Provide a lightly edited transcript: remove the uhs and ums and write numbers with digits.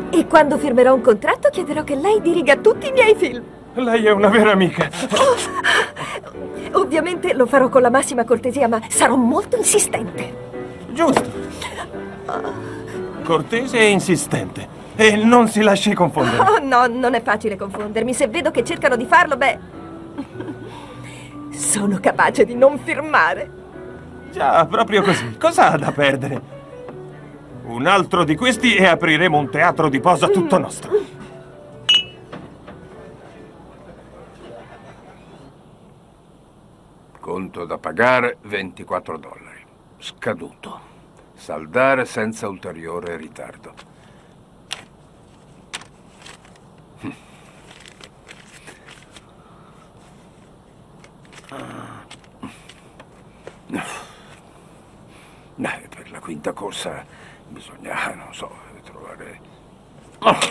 E quando firmerò un contratto chiederò che lei diriga tutti i miei film. Lei è una vera amica. Ovviamente lo farò con la massima cortesia, ma sarò molto insistente. Giusto. Cortese e insistente. E non si lasci confondere. Oh no, non è facile confondermi. Se vedo che cercano di farlo, beh... sono capace di non firmare. Già, proprio così. Cosa ha da perdere? Un altro di questi e apriremo un teatro di posa tutto nostro. Conto da pagare $24. Scaduto. Saldare senza ulteriore ritardo. Per la quinta corsa bisogna, non so, trovare...